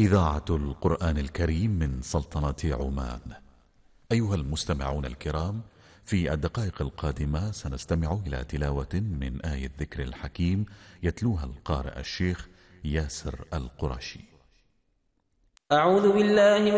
إذاعة القرآن الكريم من سلطنة عمان. أيها المستمعون الكرام، في الدقائق القادمة سنستمع إلى تلاوة من آية الذكر الحكيم يتلوها القارئ الشيخ ياسر القرشي. أعوذ بالله